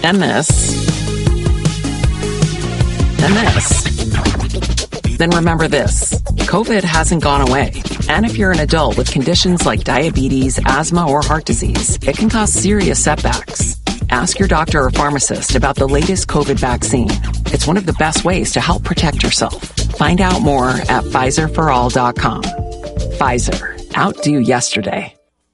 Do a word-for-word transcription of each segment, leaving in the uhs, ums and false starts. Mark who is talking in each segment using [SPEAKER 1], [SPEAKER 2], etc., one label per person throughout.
[SPEAKER 1] And this. And this. Then remember this. COVID hasn't gone away. And if you're an adult with conditions like diabetes, asthma, or heart disease, it can cause serious setbacks. Ask your doctor or pharmacist about the latest COVID vaccine. It's one of the best ways to help protect yourself. Find out more at Pfizer for all dot com. Pfizer. Outdo yesterday.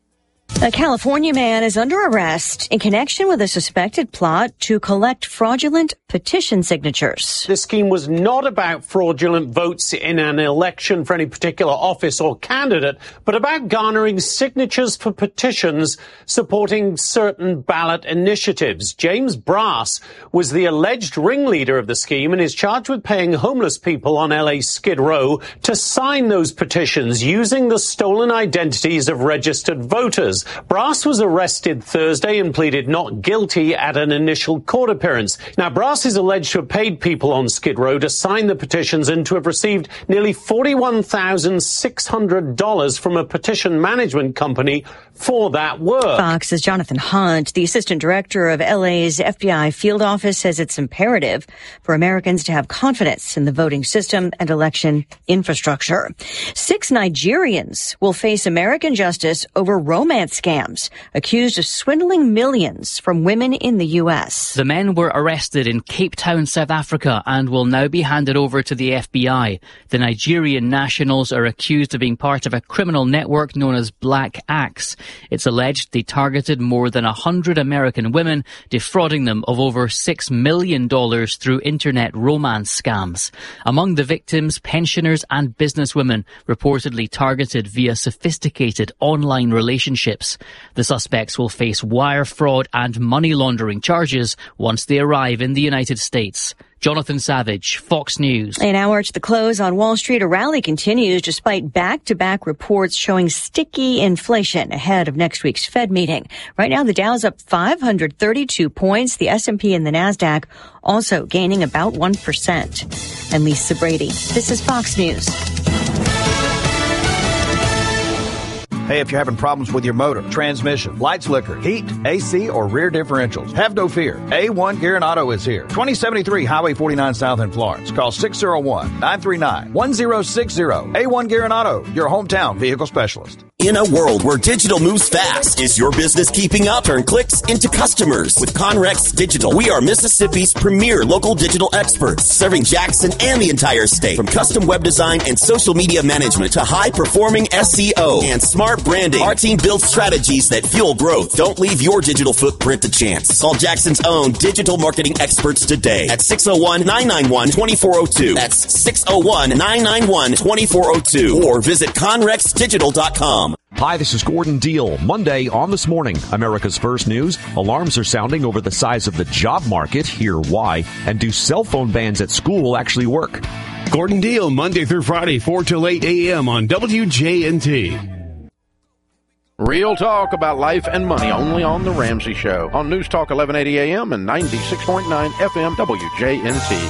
[SPEAKER 2] A California man is under arrest in connection with a suspected plot to collect fraudulent petition signatures.
[SPEAKER 3] This scheme was not about fraudulent votes in an election for any particular office or candidate, but about garnering signatures for petitions supporting certain ballot initiatives. James Brass was the alleged ringleader of the scheme and is charged with paying homeless people on L A Skid Row to sign those petitions using the stolen identities of registered voters. Brass was arrested Thursday and pleaded not guilty at an initial court appearance. Now, Brass is alleged to have paid people on Skid Row to sign the petitions and to have received nearly forty-one thousand six hundred dollars from a petition management company for that work.
[SPEAKER 2] Fox's Jonathan Hunt, the assistant director of L A's F B I field office, says it's imperative for Americans to have confidence in the voting system and election infrastructure. Six Nigerians will face American justice over romance scams, accused of swindling millions from women in the U S.
[SPEAKER 4] The men were arrested in Cape Town, South Africa, and will now be handed over to the F B I. The Nigerian nationals are accused of being part of a criminal network known as Black Axe. It's alleged they targeted more than one hundred American women, defrauding them of over six million dollars through internet romance scams. Among the victims, pensioners and businesswomen, reportedly targeted via sophisticated online relationships. The suspects will face wire fraud and money laundering charges once they arrive in the United States. Jonathan Savage, Fox News.
[SPEAKER 2] An hour to the close on Wall Street, a rally continues despite back-to-back reports showing sticky inflation ahead of next week's Fed meeting. Right now, the Dow's up five hundred thirty-two points. The S and P and the NASDAQ also gaining about one percent. I'm Lisa Brady. This is Fox News.
[SPEAKER 5] Hey, if you're having problems with your motor, transmission, light slicker, heat, A C, or rear differentials, have no fear. A one Gear and Auto is here. twenty seventy-three Highway forty-nine South in Florence. Call six oh one, nine three nine, one oh six oh. A one Gear and Auto, your hometown vehicle specialist.
[SPEAKER 6] In a world where digital moves fast, is your business keeping up? Turn clicks into customers with Conrex Digital. We are Mississippi's premier local digital experts, serving Jackson and the entire state. From custom web design and social media management to high-performing S E O and smart branding, our team builds strategies that fuel growth. Don't leave your digital footprint to chance. Call Jackson's own digital marketing experts today at six oh one, nine nine one, two four oh two. That's six oh one, nine nine one, two four oh two. Or visit conrex digital dot com.
[SPEAKER 7] Hi, this is Gordon Deal. Monday on This Morning, America's First News. Alarms are sounding over the size of the job market. Hear why. And do cell phone bans at school actually work?
[SPEAKER 8] Gordon Deal, Monday through Friday, four till eight a.m. on W J N T.
[SPEAKER 9] Real talk about life and money only on The Ramsey Show on News Talk eleven eighty a.m. and ninety-six point nine F M W J N T.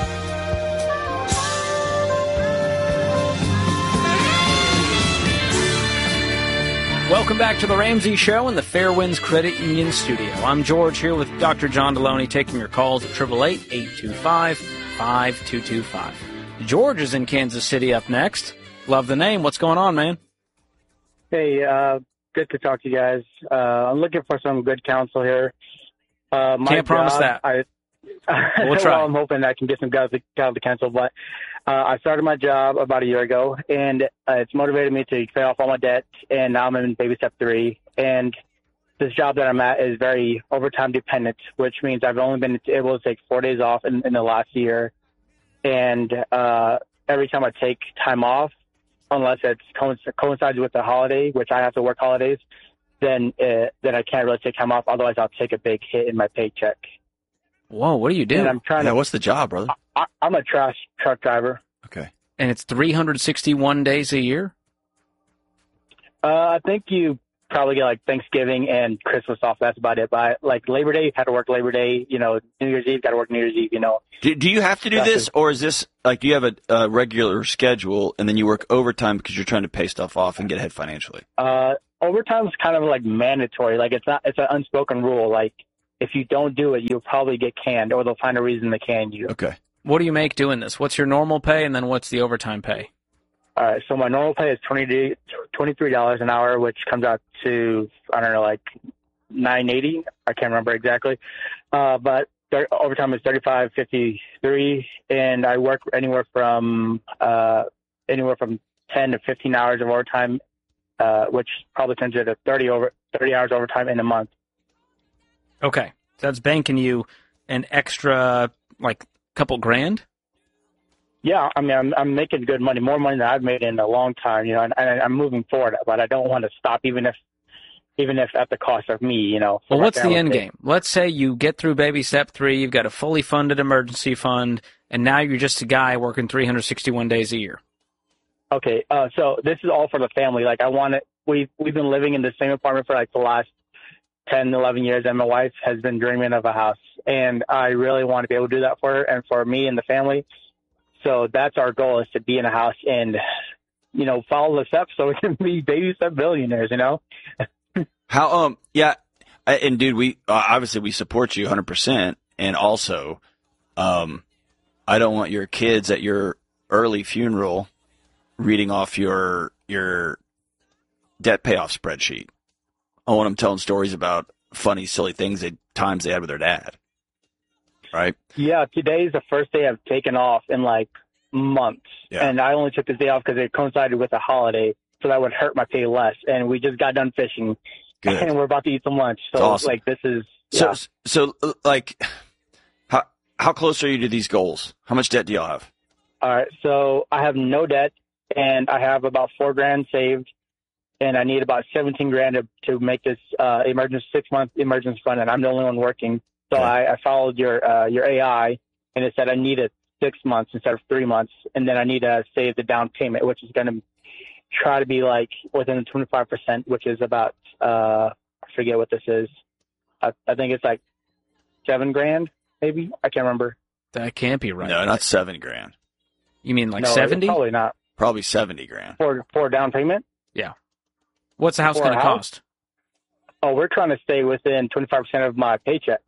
[SPEAKER 10] Welcome back to The Ramsey Show in the Fairwinds Credit Union studio. I'm George here with Doctor John Deloney taking your calls at eight eight eight, eight two five, five two two five. George is in Kansas City up next. Love the name. What's going on, man?
[SPEAKER 11] Hey, uh, good to talk to you guys. Uh, I'm looking for some good counsel here. Uh, my
[SPEAKER 10] Can't promise
[SPEAKER 11] job,
[SPEAKER 10] that.
[SPEAKER 11] I,
[SPEAKER 10] We'll try.
[SPEAKER 11] well, I'm hoping I can get some guys to, guys to cancel, but uh, I started my job about a year ago, and uh, it's motivated me to pay off all my debt, and now I'm in baby step three. And this job that I'm at is very overtime dependent, which means I've only been able to take four days off in, in the last year. And uh, every time I take time off, unless it coincides with the holiday, which I have to work holidays, then uh, then I can't really take time off. Otherwise, I'll take a big hit in my paycheck.
[SPEAKER 10] Whoa, what do you do?
[SPEAKER 11] And I'm trying
[SPEAKER 12] yeah,
[SPEAKER 11] to,
[SPEAKER 12] what's the job, brother?
[SPEAKER 11] I, I'm a trash truck driver.
[SPEAKER 12] Okay.
[SPEAKER 10] And it's three hundred sixty-one days a year?
[SPEAKER 11] Uh, I think you probably get like Thanksgiving and Christmas off. That's about it. But like Labor Day, had to work Labor Day. You know, New Year's Eve, got to work New Year's Eve. You know.
[SPEAKER 12] Do, do you have to do
[SPEAKER 11] That's
[SPEAKER 12] this,
[SPEAKER 11] it.
[SPEAKER 12] or is this like do you have a, a regular schedule and then you work overtime because you're trying to pay stuff off and get ahead financially?
[SPEAKER 11] Uh, overtime is kind of like mandatory. Like it's not. It's an unspoken rule. Like if you don't do it, you'll probably get canned, or they'll find a reason to can you.
[SPEAKER 12] Okay.
[SPEAKER 10] What do you make doing this? What's your normal pay, and then what's the overtime pay?
[SPEAKER 11] All right, so my normal pay is twenty-three dollars an hour, which comes out to, I don't know, like nine eighty. I can't remember exactly. Uh, but overtime is thirty-five fifty-three, and I work anywhere from uh, anywhere from ten to fifteen hours of overtime, uh, which probably turns into thirty over thirty hours overtime in a month.
[SPEAKER 10] Okay, so that's banking you an extra like couple grand.
[SPEAKER 11] Yeah, I mean, I'm I'm making good money, more money than I've made in a long time, you know, and, and I'm moving forward, but I don't want to stop, even if even if at the cost of me, you know.
[SPEAKER 10] Well, what's the end game? Let's say you get through baby step three, you've got a fully funded emergency fund, and now you're just a guy working three hundred sixty-one days a year.
[SPEAKER 11] Okay, uh, so this is all for the family. Like, I want it. We've we've been living in the same apartment for like the last ten, eleven years, and my wife has been dreaming of a house, and I really want to be able to do that for her and for me and the family. So that's our goal, is to be in a house and, you know, follow the steps so we can be baby step billionaires, you know?
[SPEAKER 12] How, um, yeah. And dude, we, uh, obviously we support you one hundred percent. And also, um, I don't want your kids at your early funeral reading off your, your debt payoff spreadsheet. I want them telling stories about funny, silly things, they, times they had with their dad. Right?
[SPEAKER 11] Yeah, today's the first day I've taken off in like months.
[SPEAKER 12] Yeah.
[SPEAKER 11] And I only took this day off because it coincided with a holiday, so that would hurt my pay less. And we just got done fishing.
[SPEAKER 12] Good.
[SPEAKER 11] And we're about to eat some lunch. So,
[SPEAKER 12] awesome.
[SPEAKER 11] like, this is...
[SPEAKER 12] So,
[SPEAKER 11] yeah.
[SPEAKER 12] so, like, how how close are you to these goals? How much debt do y'all have?
[SPEAKER 11] All right, so I have no debt, and I have about four grand saved, and I need about seventeen grand to, to make this uh, emergency six-month emergency fund, and I'm the only one working. So
[SPEAKER 12] Okay.
[SPEAKER 11] I, I followed your uh, your A I, and it said I needed six months instead of three months, and then I need to save the down payment, which is going to try to be like within the twenty-five percent, which is about, uh, I forget what this is. I, I think it's like seven grand, maybe. I can't remember.
[SPEAKER 10] That can't be right.
[SPEAKER 12] No, not seven grand.
[SPEAKER 10] You mean like
[SPEAKER 11] No,
[SPEAKER 10] seventy?
[SPEAKER 11] Probably not.
[SPEAKER 12] Probably seventy grand.
[SPEAKER 11] For, for a down payment?
[SPEAKER 10] Yeah. What's the house
[SPEAKER 11] For
[SPEAKER 10] going
[SPEAKER 11] a
[SPEAKER 10] to
[SPEAKER 11] house?
[SPEAKER 10] cost?
[SPEAKER 11] Oh, we're trying to stay within twenty-five percent of my paycheck.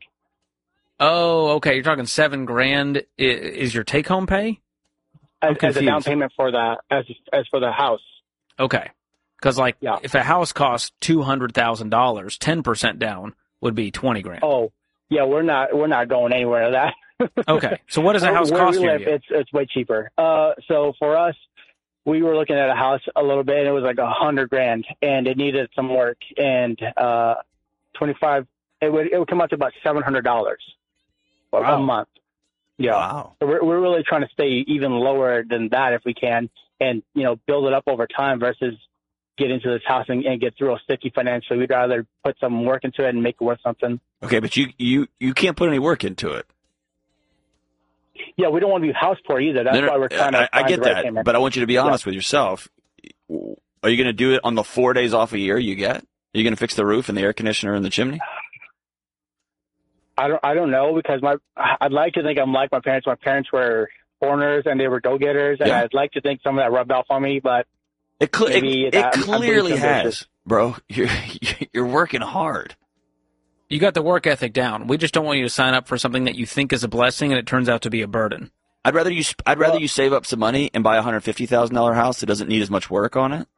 [SPEAKER 10] Oh, okay. You're talking seven grand i- is your take-home pay? I'm
[SPEAKER 11] As, as a down
[SPEAKER 10] confused.
[SPEAKER 11] payment for the, as, as for the house.
[SPEAKER 10] Okay. Because, like,
[SPEAKER 11] Yeah.
[SPEAKER 10] if a house costs two hundred thousand dollars, ten percent down would be twenty grand.
[SPEAKER 11] Oh, yeah, we're not we're not going anywhere to that.
[SPEAKER 10] Okay. So what does a
[SPEAKER 11] Uh,
[SPEAKER 10] house
[SPEAKER 11] where
[SPEAKER 10] cost
[SPEAKER 11] we
[SPEAKER 10] you?
[SPEAKER 11] live, it's it's way cheaper. Uh, so for us, we were looking at a house a little bit, and it was like a hundred grand, and it needed some work, and uh, twenty five. It would it would come out to about seven hundred dollars
[SPEAKER 10] Wow.
[SPEAKER 11] a month. Yeah.
[SPEAKER 12] Wow.
[SPEAKER 11] So we're we're really trying to stay even lower than that if we can, and you know, build it up over time versus get into this house and, and get real sticky financially. We'd rather put some work into it and make it worth something.
[SPEAKER 12] Okay, but you, you, you can't put any work into it.
[SPEAKER 11] Yeah, we don't want to be house poor either. That's
[SPEAKER 12] No, no,
[SPEAKER 11] why we're trying to
[SPEAKER 12] I, I
[SPEAKER 11] find
[SPEAKER 12] get
[SPEAKER 11] the right
[SPEAKER 12] that,
[SPEAKER 11] payment.
[SPEAKER 12] but I want you to be honest with yourself. Are you going to do it on the four days off a year you get? Are you going to fix the roof and the air conditioner and the chimney?
[SPEAKER 11] I don't I don't know, because my I'd like to think I'm like my parents. My parents were foreigners and they were go-getters, and
[SPEAKER 12] Yeah.
[SPEAKER 11] I'd like to think some of that rubbed off on me, but
[SPEAKER 12] It, cl- it,
[SPEAKER 11] maybe
[SPEAKER 12] it
[SPEAKER 11] that- I'm being
[SPEAKER 12] clearly
[SPEAKER 11] ambitious.
[SPEAKER 12] has, bro. You're, you're working hard.
[SPEAKER 10] You got the work ethic down. We just don't want you to sign up for something that you think is a blessing and it turns out to be a burden.
[SPEAKER 12] I'd rather you. I'd rather you save up some money and buy a hundred fifty thousand dollar house that doesn't need as much work on it,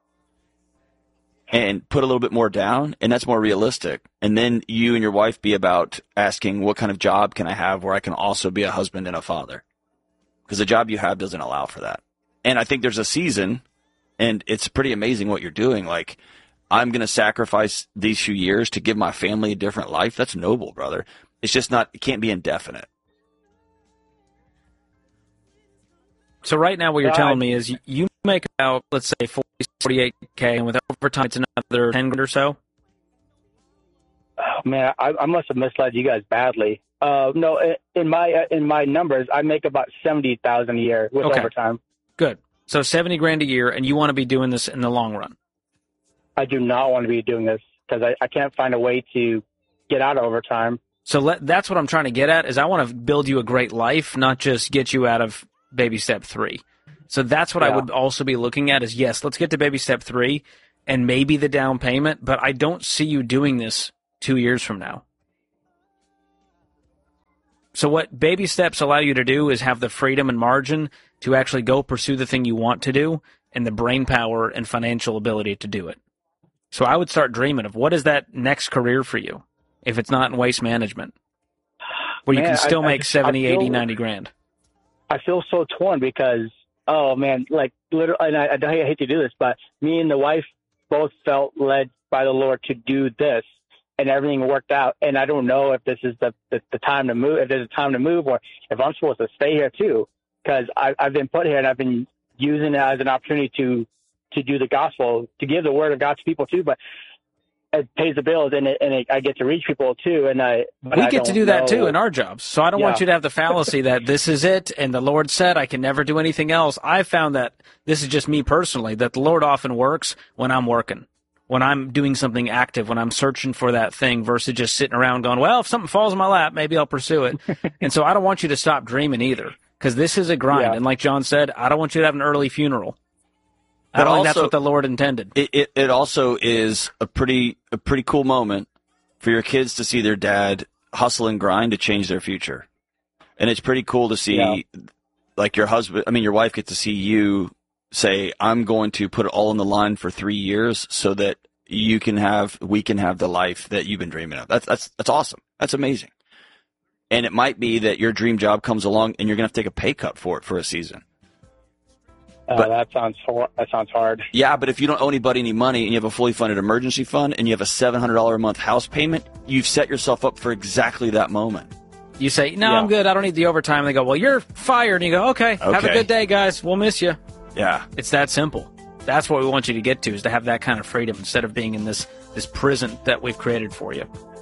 [SPEAKER 12] and put a little bit more down, and that's more realistic. And then you and your wife be about asking, what kind of job can I have where I can also be a husband and a father? Because the job you have doesn't allow for that. And I think there's a season, and it's pretty amazing what you're doing. Like, I'm going to sacrifice these few years to give my family a different life. That's noble, brother. It's just not. It can't be indefinite.
[SPEAKER 10] So right now what you're
[SPEAKER 11] Uh,
[SPEAKER 10] telling me is you- you make about, let's say, forty, forty-eight K, and with overtime it's another ten grand or so?
[SPEAKER 11] oh, man, I, I must have misled you guys badly. Uh, no, i- in my in my numbers, I make about seventy thousand a year with
[SPEAKER 10] Okay.
[SPEAKER 11] overtime.
[SPEAKER 10] Good. So seventy grand a year, and you want to be doing this in the long run.
[SPEAKER 11] I do not want to be doing this because I, I can't find a way to get out of overtime.
[SPEAKER 10] So let, that's what I'm trying to get at, is I want to build you a great life, not just get you out of baby step three. So that's what I
[SPEAKER 11] Yeah.
[SPEAKER 10] would also be looking at is, yes, let's get to baby step three and maybe the down payment, but I don't see you doing this two years from now. So what baby steps allow you to do is have the freedom and margin to actually go pursue the thing you want to do and the brain power and financial ability to do it. So I would start dreaming of what is that next career for you if it's not in waste management, where
[SPEAKER 11] Man,
[SPEAKER 10] you can still
[SPEAKER 11] I,
[SPEAKER 10] make
[SPEAKER 11] I,
[SPEAKER 10] seventy,
[SPEAKER 11] I feel,
[SPEAKER 10] eighty, ninety grand.
[SPEAKER 11] I feel so torn because, oh, man, like, literally, and I, I hate to do this, but me and the wife both felt led by the Lord to do this. And everything worked out. And I don't know if this is the, the, the time to move, if there's a time to move, or if I'm supposed to stay here too, because I've been put here and I've been using it as an opportunity to, to do the gospel, to give the word of God to people too. But it pays the bills, and it, and it, I get to reach people too. And I, but
[SPEAKER 10] we
[SPEAKER 11] I
[SPEAKER 10] get to do that
[SPEAKER 11] know.
[SPEAKER 10] too in our jobs. So I don't
[SPEAKER 11] Yeah.
[SPEAKER 10] want you to have the fallacy that this is it and the Lord said I can never do anything else. I found that this is just me personally, that the Lord often works when I'm working, when I'm doing something active, when I'm searching for that thing versus just sitting around going, well, if something falls in my lap, maybe I'll pursue it. And so I don't want you to stop dreaming either, because this is a grind.
[SPEAKER 12] Yeah.
[SPEAKER 10] And like John said, I don't want you to have an early funeral. I
[SPEAKER 12] But
[SPEAKER 10] don't think
[SPEAKER 12] also,
[SPEAKER 10] that's what the Lord intended.
[SPEAKER 12] It, it, it also is a pretty a pretty cool moment for your kids to see their dad hustle and grind to change their future. And it's pretty cool to see,
[SPEAKER 11] Yeah.
[SPEAKER 12] like your husband, I mean, your wife get to see you say, I'm going to put it all on the line for three years so that you can have, we can have the life that you've been dreaming of. That's, that's, that's awesome. That's amazing. And it might be that your dream job comes along and you're going to have to take a pay cut for it for a season.
[SPEAKER 11] Uh,
[SPEAKER 12] But-
[SPEAKER 11] that sounds hor- that sounds hard.
[SPEAKER 12] Yeah, but if you don't owe anybody any money and you have a fully funded emergency fund and you have a seven hundred dollars a month house payment, you've set yourself up for exactly that moment.
[SPEAKER 10] You say, no,
[SPEAKER 12] Yeah.
[SPEAKER 10] I'm good. I don't need the overtime. And they go, well, you're fired. And you go, okay, have a
[SPEAKER 12] Okay.
[SPEAKER 10] good day, guys. We'll miss you.
[SPEAKER 12] Yeah.
[SPEAKER 10] It's that simple. That's what we want you to get to, is to have that kind of freedom instead of being in this, this prison that we've created for you.